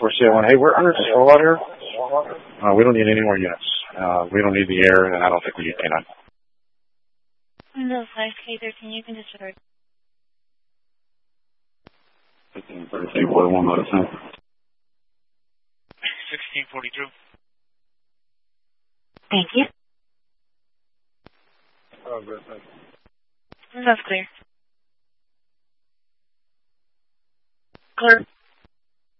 4CI1. Hey, we're under solar here. We don't need any more units. We don't need the air, and I don't think we need K9. Windows 5K13, you can disregard. 1641 notice. 1642. Thank you. Oh, good. That's clear. Clear.